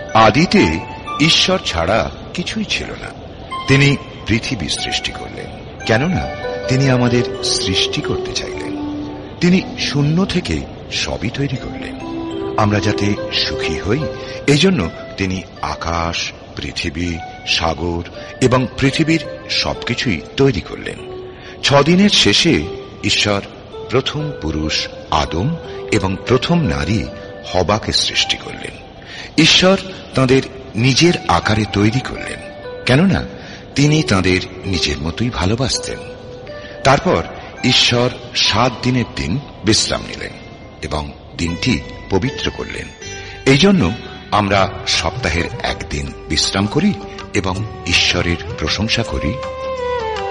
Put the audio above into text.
আদিতে ঈশ্বর ছাড়া কিছুই ছিল না। তিনি পৃথিবী সৃষ্টি করলেন, কেননা তিনি আমাদের সৃষ্টি করতে চাইলেন। তিনি শূন্য থেকে সবই তৈরি করলেন আমরা যাতে সুখী হই। এজন্য তিনি আকাশ, পৃথিবী, সাগর এবং পৃথিবীর সবকিছুই তৈরি করলেন। 6 দিনের শেষে ঈশ্বর প্রথম পুরুষ আদম এবং প্রথম নারী হবাকে সৃষ্টি করলেন। ঈশ্বর তাঁদের নিজের আকারে তৈরি করলেন, কেননা তিনি তাঁদের নিজের মতোই ভালোবাসতেন। তারপর ঈশ্বর 7 দিনের দিন বিশ্রাম নিলেন এবং দিনটি পবিত্র করলেন। এই জন্য আমরা সপ্তাহের একদিন বিশ্রাম করি এবং ঈশ্বরের প্রশংসা করি।